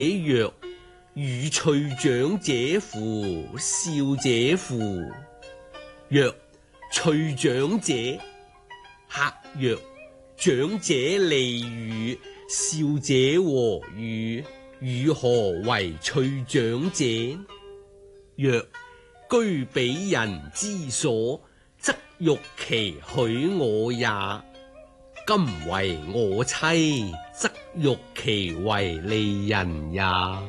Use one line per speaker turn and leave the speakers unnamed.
曰：予趣長者乎？少者乎？曰：趣長者。客曰：長者利予，少者和予，予何為趣長者？曰：居彼人之所，則欲其許我也。今為我妻，則欲其為利人也。